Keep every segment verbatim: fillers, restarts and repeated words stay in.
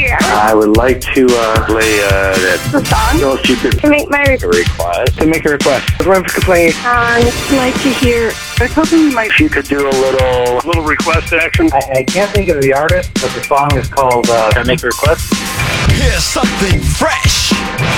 here. I would like to uh, play uh, that The song? No Secret To make my request. request. To make a request. I was wondering if you could play. Um, I'd like to hear. I was hoping you might. If you could do a little little request action. I, I can't think of the artist, but the song is called uh, Can I make a request? Here's something fresh.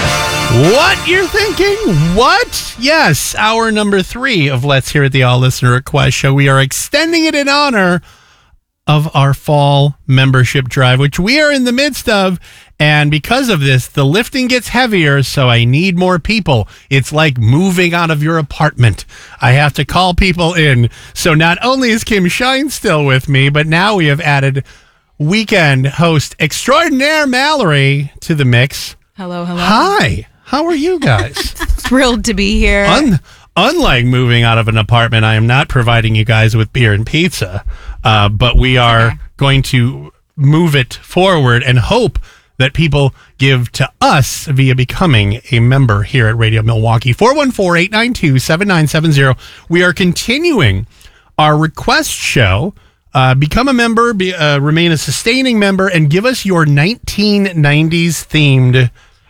What you're thinking? What? Yes, hour number three of Let's Hear It, the All Listener Request Show. We are extending it in honor of our fall membership drive, which we are in the midst of. And because of this, the lifting gets heavier, so I need more people. It's like moving out of your apartment. I have to call people in. So not only is Kim Shine still with me, but now we have added weekend host extraordinaire Mallory to the mix. Hello, hello. Hi. How are you guys? Thrilled to be here. Un- unlike moving out of an apartment, I am not providing you guys with beer and pizza, uh, but we are okay. going to move it forward and hope that people give to us via becoming a member here at Radio Milwaukee. four one four, eight nine two, seven nine seven zero. We are continuing our request show. Uh, become a member, be, uh, remain a sustaining member, and give us your nineteen nineties themed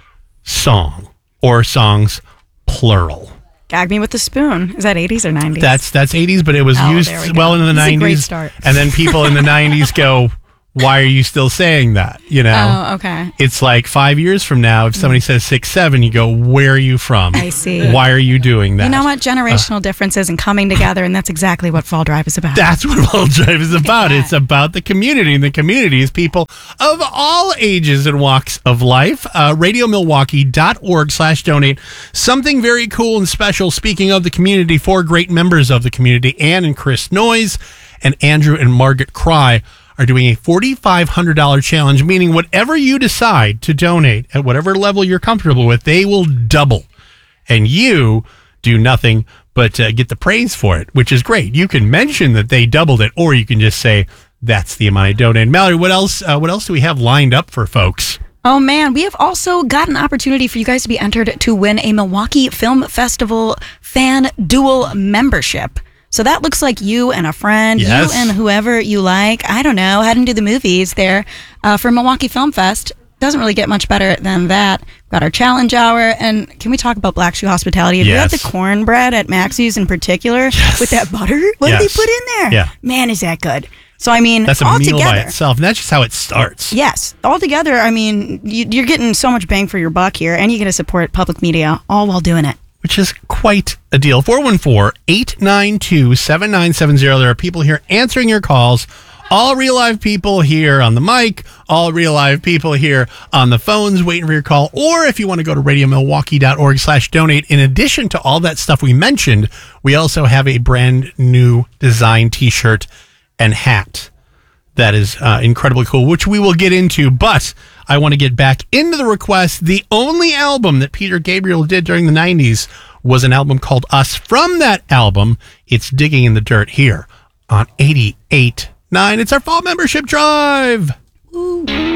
song or songs, plural. Gag me with the spoon. Is that eighties or nineties? That's that's eighties, but it was Oh, used there we go. well in the This is a nineties. great start. And then people in the nineties go, why are you still saying that? You know? Oh, okay. It's like five years from now, if somebody says six, seven, you go, where are you from? I see. Why are you doing that? You know what? Generational uh, differences and coming together, and that's exactly what Fall Drive is about. That's what Fall Drive is about. It's about the community, and the community is people of all ages and walks of life. Uh, radio milwaukee dot org slash donate. Something very cool and special, speaking of the community, four great members of the community, Ann and Chris Noyes and Andrew and Margaret Cry, are doing a four thousand five hundred dollars challenge, meaning whatever you decide to donate at whatever level you're comfortable with, they will double. And you do nothing but uh, get the praise for it, which is great. You can mention that they doubled it, or you can just say, that's the amount I donated. Mallory, what else, uh, what else do we have lined up for folks? Oh, man. We have also got an opportunity for you guys to be entered to win a Milwaukee Film Festival Fan Duel membership. So that looks like you and a friend, yes. you and whoever you like, I don't know, heading to the movies there uh, for Milwaukee Film Fest. Doesn't really get much better than that. Got our challenge hour, and can we talk about Black Shoe Hospitality? Have yes. you had the cornbread at Maxie's in particular yes. with that butter? What yes. did they put in there? Yeah. Man, is that good. So, I mean, that's a all meal together, by itself, and that's just how it starts. Yes. All together, I mean, you, you're getting so much bang for your buck here, and you get to support public media all while doing it. Which is quite a deal. four one four, eight nine two, seven nine seven zero. There are people here answering your calls. All real live people here on the mic. All real live people here on the phones waiting for your call. Or if you want to go to radio milwaukee dot org slash donate. In addition to all that stuff we mentioned, we also have a brand new design t-shirt and hat that is uh, incredibly cool, which we will get into. But I want to get back into the request. The only album that Peter Gabriel did during the nineties was an album called Us. From that album, it's Digging in the Dirt here on eighty-eight point nine. It's our fall membership drive. Ooh.